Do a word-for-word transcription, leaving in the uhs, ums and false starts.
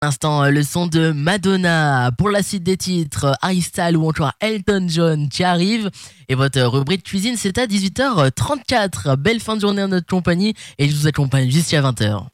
Instant, le son de Madonna. Pour la suite des titres, Harry Styles ou encore Elton John qui arrive. Et votre rubrique cuisine, c'est à dix-huit heures trente-quatre. Belle fin de journée en notre compagnie et je vous accompagne jusqu'à vingt heures.